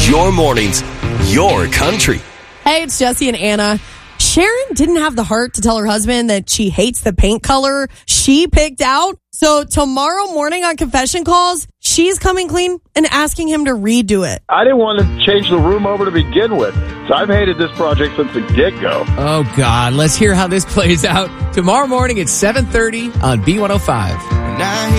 Your mornings, your country. Hey, it's Jesse and Anna. Sharon didn't have the heart to tell her husband that she hates the paint color she picked out. So tomorrow morning on Confession Calls, she's coming clean and asking him to redo it. I didn't want to change the room over to begin with, so I've hated this project since the get-go. Oh, God. Let's hear how this plays out tomorrow morning at 7:30 on B105.